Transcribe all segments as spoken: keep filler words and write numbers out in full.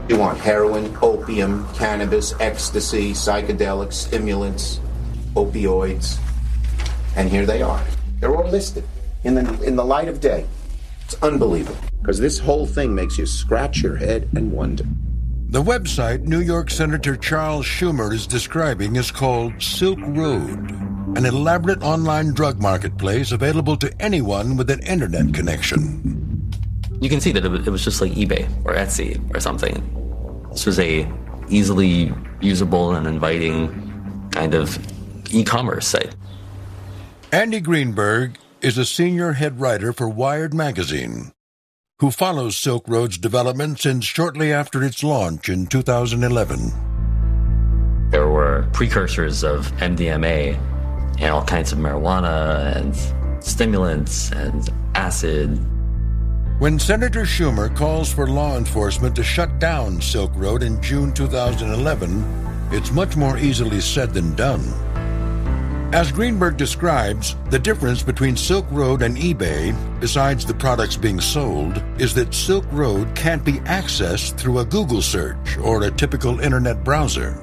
You want heroin, opium, cannabis, ecstasy, psychedelics, stimulants, opioids, and here they are. They're all listed in the in the light of day. It's unbelievable, because this whole thing makes you scratch your head and wonder. The website New York Senator Charles Schumer is describing is called Silk Road, an elaborate online drug marketplace available to anyone with an internet connection. You can see that it was just like eBay or Etsy or something. This was a easily usable and inviting kind of e-commerce site. Andy Greenberg is a senior head writer for Wired magazine, who follows Silk Road's development since shortly after its launch in two thousand eleven. There were precursors of M D M A and all kinds of marijuana and stimulants and acid. When Senator Schumer calls for law enforcement to shut down Silk Road in June two thousand eleven, it's much more easily said than done. As Greenberg describes, the difference between Silk Road and eBay, besides the products being sold, is that Silk Road can't be accessed through a Google search or a typical internet browser.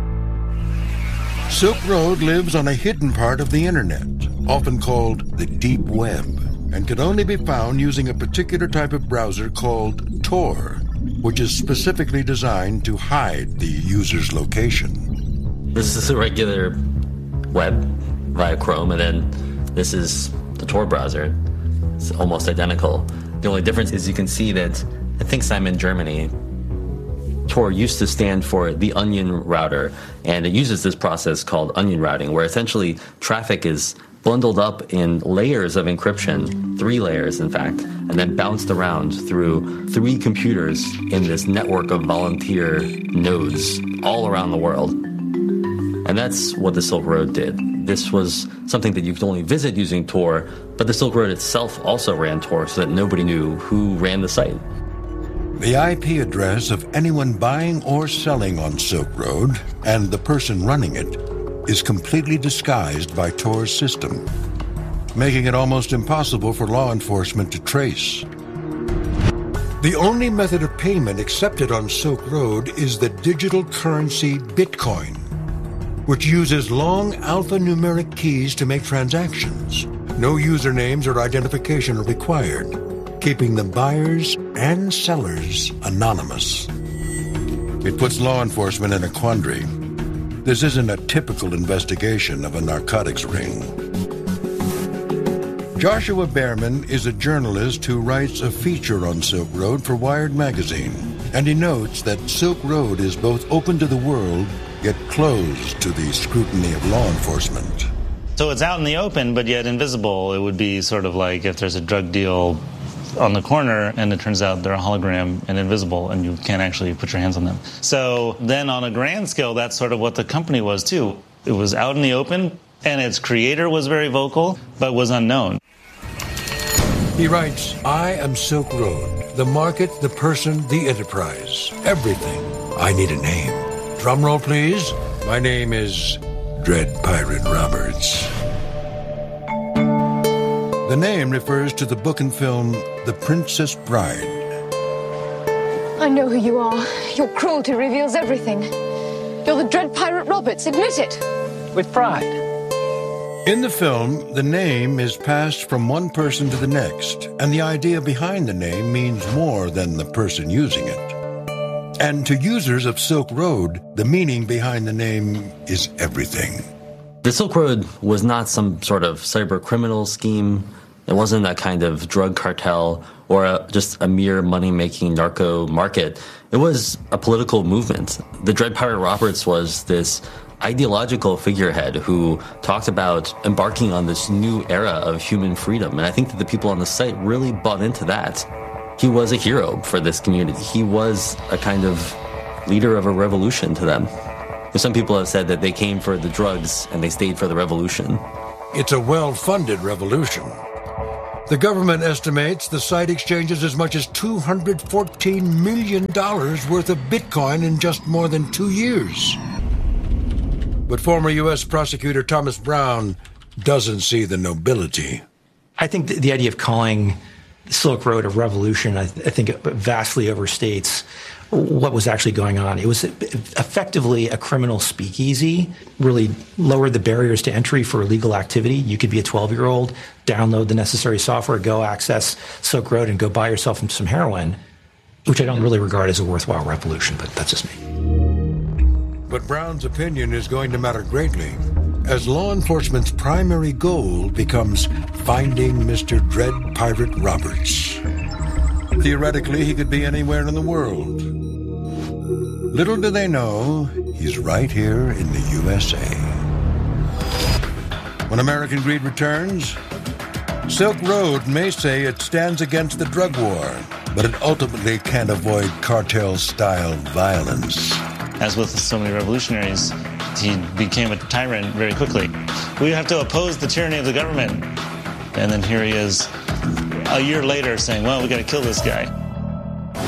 Silk Road lives on a hidden part of the internet, often called the deep web, and can only be found using a particular type of browser called Tor, which is specifically designed to hide the user's location. This is a regular web via Chrome, and then this is the Tor browser. It's almost identical. The only difference is you can see that, I think I'm in Germany, Tor used to stand for the onion router, and it uses this process called onion routing, where essentially traffic is bundled up in layers of encryption, three layers in fact, and then bounced around through three computers in this network of volunteer nodes all around the world. And that's what the Silk Road did. This was something that you could only visit using Tor, but the Silk Road itself also ran Tor so that nobody knew who ran the site. The I P address of anyone buying or selling on Silk Road, and the person running it, is completely disguised by Tor's system, making it almost impossible for law enforcement to trace. The only method of payment accepted on Silk Road is the digital currency Bitcoin, which uses long alphanumeric keys to make transactions. No usernames or identification are required, keeping the buyers and sellers anonymous. It puts law enforcement in a quandary. This isn't a typical investigation of a narcotics ring. Joshua Behrman is a journalist who writes a feature on Silk Road for Wired magazine, and he notes that Silk Road is both open to the world, yet closed to the scrutiny of law enforcement. So it's out in the open, but yet invisible. It would be sort of like if there's a drug deal on the corner and it turns out they're a hologram and invisible and you can't actually put your hands on them. So then on a grand scale, that's sort of what the company was too. It was out in the open and its creator was very vocal, but was unknown. He writes, I am Silk Road, the market, the person, the enterprise, everything. I need a name. Drum roll, please. My name is Dread Pirate Roberts. The name refers to the book and film The Princess Bride. I know who you are. Your cruelty reveals everything. You're the Dread Pirate Roberts, admit it. With pride. In the film, the name is passed from one person to the next, and the idea behind the name means more than the person using it. And to users of Silk Road, the meaning behind the name is everything. The Silk Road was not some sort of cyber criminal scheme. It wasn't a kind of drug cartel or a, just a mere money-making narco market. It was a political movement. The Dread Pirate Roberts was this ideological figurehead who talked about embarking on this new era of human freedom. And I think that the people on the site really bought into that. He was a hero for this community. He was a kind of leader of a revolution to them. Some people have said that they came for the drugs and they stayed for the revolution. It's a well-funded revolution. The government estimates the site exchanges as much as two hundred fourteen million dollars worth of Bitcoin in just more than two years. But former U S Prosecutor Thomas Brown doesn't see the nobility. I think the, the idea of calling Silk Road, a revolution, I, th- I think it vastly overstates what was actually going on. It was effectively a criminal speakeasy, really lowered the barriers to entry for illegal activity. You could be a twelve-year-old, download the necessary software, go access Silk Road, and go buy yourself some heroin, which I don't really regard as a worthwhile revolution, but that's just me. But Brown's opinion is going to matter greatly, as law enforcement's primary goal becomes finding Mister Dread Pirate Roberts. Theoretically, he could be anywhere in the world. Little do they know, he's right here in the U S A. When American Greed returns, Silk Road may say it stands against the drug war, but it ultimately can't avoid cartel-style violence. As with so many revolutionaries, he became a tyrant very quickly. We have to oppose the tyranny of the government. And then here he is a year later saying, well, we got to kill this guy.